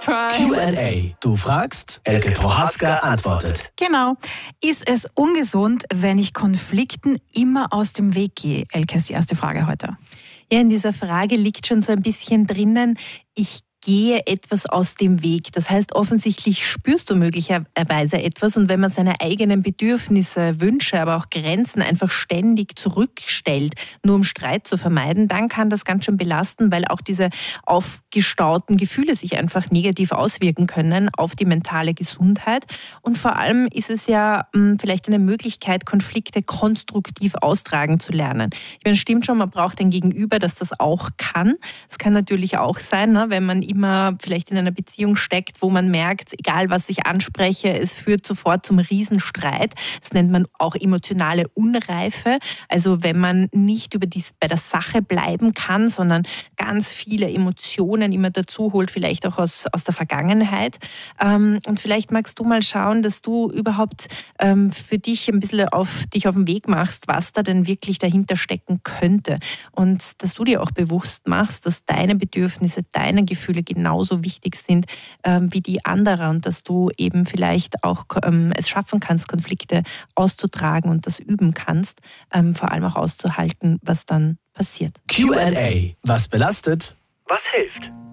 Q&A. Du fragst, Elke Prohaska antwortet. Genau. Ist es ungesund, wenn ich Konflikten immer aus dem Weg gehe? Elke ist die erste Frage heute. Ja, in dieser Frage liegt schon so ein bisschen drinnen, ich gehe etwas aus dem Weg. Das heißt, offensichtlich spürst du möglicherweise etwas und wenn man seine eigenen Bedürfnisse, Wünsche, aber auch Grenzen einfach ständig zurückstellt, nur um Streit zu vermeiden, dann kann das ganz schön belasten, weil auch diese aufgestauten Gefühle sich einfach negativ auswirken können auf die mentale Gesundheit. Und vor allem ist es ja vielleicht eine Möglichkeit, Konflikte konstruktiv austragen zu lernen. Ich meine, stimmt schon, man braucht ein Gegenüber, das das auch kann. Es kann natürlich auch sein, ne, wenn man immer vielleicht in einer Beziehung steckt, wo man merkt, egal was ich anspreche, es führt sofort zum Riesenstreit. Das nennt man auch emotionale Unreife. Also wenn man nicht bei der Sache bleiben kann, sondern ganz viele Emotionen immer dazu holt, vielleicht auch aus der Vergangenheit. Und vielleicht magst du mal schauen, dass du überhaupt für dich ein bisschen dich auf den Weg machst, was da denn wirklich dahinter stecken könnte. Und dass du dir auch bewusst machst, dass deine Bedürfnisse, deine Gefühle genauso wichtig sind wie die anderer und dass du eben vielleicht auch es schaffen kannst, Konflikte auszutragen und das üben kannst, vor allem auch auszuhalten, was dann passiert. Q&A. Was belastet? Was hilft?